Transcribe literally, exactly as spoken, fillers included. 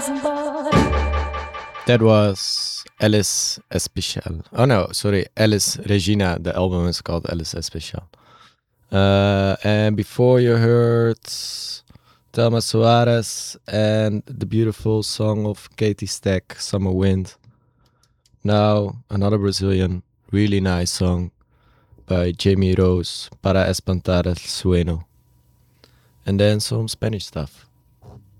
That was Alice Especial. Oh no, sorry, Alice Regina. The album is called Alice Especial. Uh, and before you heard Thelma Soares and the beautiful song of Katie Stack, Summer Wind. Now another Brazilian, really nice song by Jamie Rose, Para Espantar el Sueño. And then some Spanish stuff.